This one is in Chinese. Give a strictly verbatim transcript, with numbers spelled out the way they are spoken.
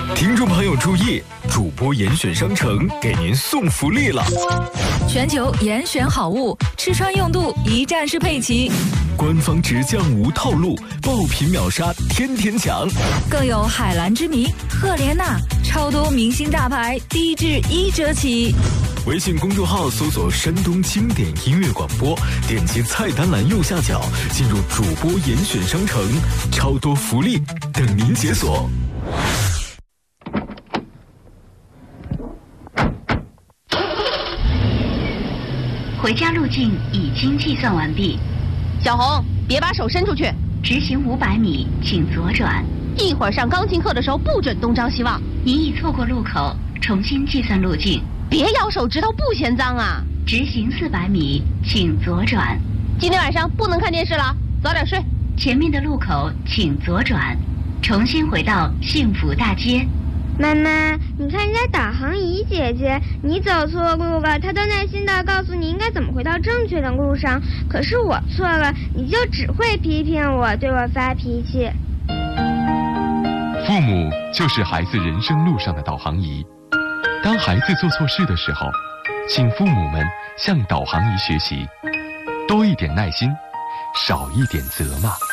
听众朋友注意，主播严选商城给您送福利了！ 全球严选好物，吃穿用度一站式配齐， 官方直降无套路，爆品秒杀天天抢， 更有海蓝之谜、赫莲娜，超多明星大牌，低至一折起。 微信公众号搜索山东经典音乐广播，点击菜单栏右下角进入主播严选商城，超多福利等您解锁。 回家路径已经计算完毕。 小红，别把手伸出去。 直行五百米，请左转。 一会儿上钢琴课的时候不准东张西望。 你已错过路口，重新计算路径。 别咬手指头，不嫌脏啊。 直行四百米，请左转。 今天晚上不能看电视了，早点睡。 前面的路口请左转，重新回到幸福大街。 妈妈，你看人家导航仪姐姐，你走错路了，她都耐心地告诉你应该怎么回到正确的路上。可是我错了，你就只会批评我，对我发脾气。 父母就是孩子人生路上的导航仪。当孩子做错事的时候，请父母们向导航仪学习，多一点耐心，少一点责骂。